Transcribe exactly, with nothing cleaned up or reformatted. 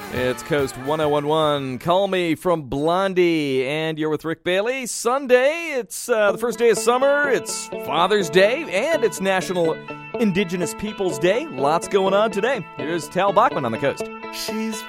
It's Coast one oh one point one. Call me from Blondie. And you're with Rick Bailey. Sunday, it's uh, the first day of summer. It's Father's Day. And it's National Indigenous Peoples Day. Lots going on today. Here's Tal Bachman on the Coast. She's